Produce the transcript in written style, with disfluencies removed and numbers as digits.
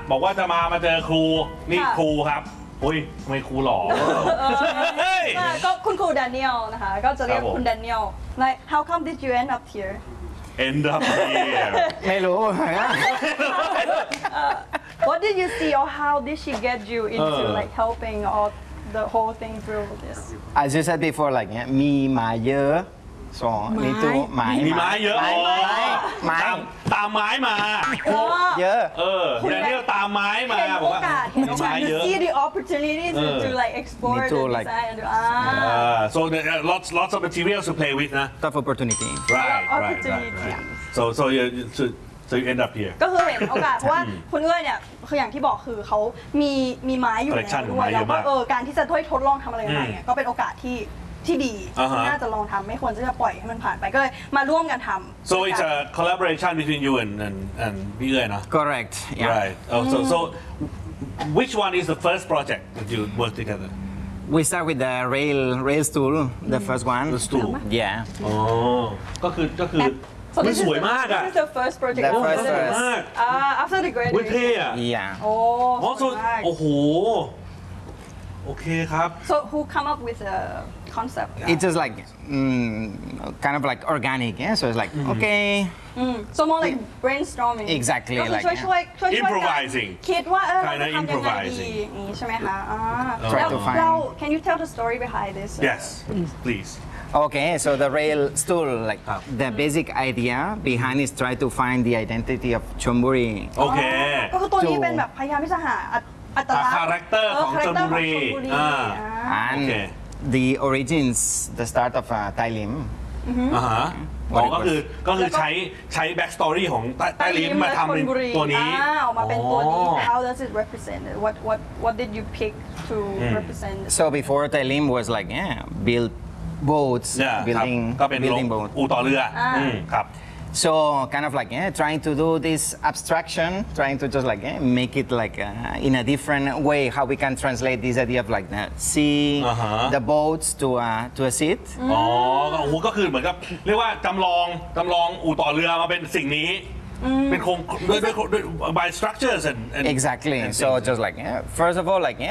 บอกว่าจะมาเจอครูนี่ครูครับอุ้ยทำไมครูหล่อก็คุณครูแดเนียลนะคะก็จะเรียกคุณแดเนียล like how come did you end up here end up here ไม่รู้ what did you see or how did she get you into like helping all the whole thing through this as you said before like มีหมาเยอะso มีตัวไม้มีไม้เยอะไม้ตามไม้มาเยอะแดเนียลตามไม้มาเห็นโอกาสเห็นโอกาส you see the opportunity to like explore the design and so lots of materials to play with นะ tough opportunity right so you end up here ก็คือเห็นโอกาสเพราะว่าคุณเอ้ยเนี่ยคืออย่างที่บอกคือเขามีไม้อยู่แล้วด้วยแล้วก็การที่จะทดลองทำอะไรใหม่ก็เป็นโอกาสที่ดีน่าจะลองทำไม่ควรจะปล่อยให้มันผ่านไปก็เลยมาร่วมกันทำ so it's a collaboration between you and พี่เอ้ยนะ correct yeah right so which one is the first project that you work together we start with the rail stool the first one the stool yeah ก็คือมันสวยมากอ่ะ This is the first project the first after the เท่ graduation อะ yeah โอ้โหโอเคครับ so who come up with the concept it's just like kind of like organic yeah so it's like okay so more like brainstorming exactly ก็คือช่วย improvising คิดว่าเราจะ kinda ทำยังไงดี improvising อย่างนี้ใช่ไหมคะ Try แล้ว to find เรา can you tell the story behind this yes please okay so the rail stool like the basic idea behind is try to find the identity of Chonburi โอเคก็คือตัวนี้เป็นแบบพยายามที่จะหาอัตลักษณ์คาแรคเตอร์ของชลบุรี and the origins the start of Thai Lim ก็คือใช้แบ็กสตอรี่ของใต้ลิ้นมาทำเป็นตัวนี้ออกมาเป็นตัวนี้ how does it represent what did you pick to represent so before Thai Lim was like build boats building ก็เป็น boats อู่ต่อเรือครับ so kind of like trying to do this abstraction trying to just like make it like in a different way how we can translate this idea of like see the boats to a seat ก็คือเหมือนกับเรียกว่าจำลองอู่ต่อเรือมาเป็นสิ่งนี้เป็นโครงด้วย by structures and exactly so just like first of all like